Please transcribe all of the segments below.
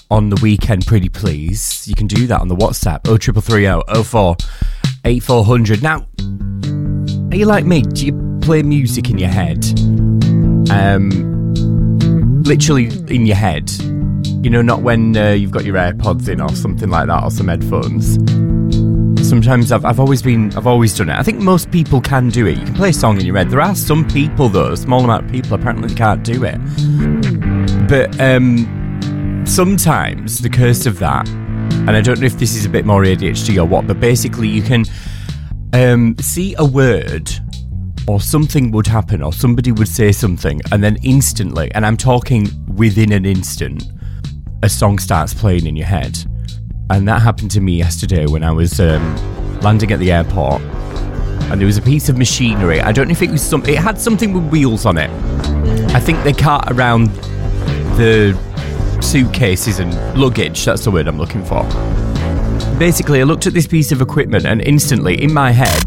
on the weekend, pretty please, you can do that on the WhatsApp 0330 04 8400. Now, are you like me? Do you play music in your head? Literally in your head. You know, not when you've got your AirPods in or something like that, or some headphones. Sometimes I've always done it. I think most people can do it. You can play a song in your head. There are some people, though, a small amount of people apparently can't do it. But sometimes the curse of that, and I don't know if this is a bit more ADHD or what, but basically you can see a word or something would happen or somebody would say something, and then instantly, and I'm talking within an instant, a song starts playing in your head. And that happened to me yesterday when I was landing at the airport, and there was a piece of machinery. I don't know if it was it had something with wheels on it. I think they cart around the suitcases and luggage. That's the word I'm looking for. Basically, I looked at this piece of equipment, and instantly in my head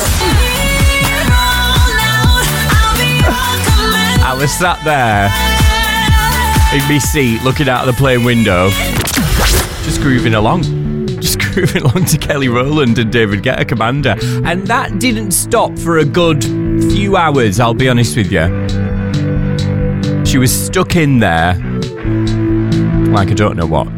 I was sat there in my seat looking out of the plane window, just grooving along to Kelly Rowland and David Guetta, Commander. And that didn't stop for a good few hours, I'll be honest with you. She was stuck in there like I don't know what.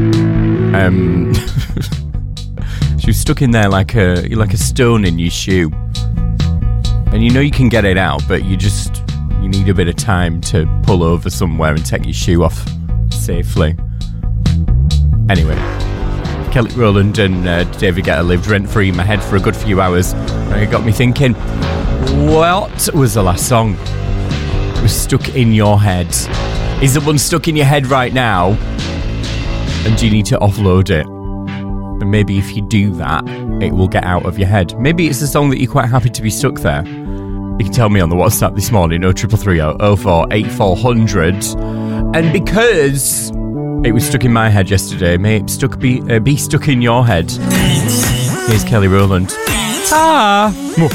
She was stuck in there like a stone in your shoe. And you know you can get it out, but you need a bit of time to pull over somewhere and take your shoe off safely. Anyway, Kelly Rowland and David Guetta lived rent-free in my head for a good few hours. And it got me thinking, what was the last song that was stuck in your head? Is the one stuck in your head right now? And do you need to offload it? And maybe if you do that, it will get out of your head. Maybe it's a song that you're quite happy to be stuck there. You can tell me on the WhatsApp this morning, 0330 04 8400. And because it was stuck in my head yesterday, may it be stuck in your head. Here's Kelly Rowland. Ta!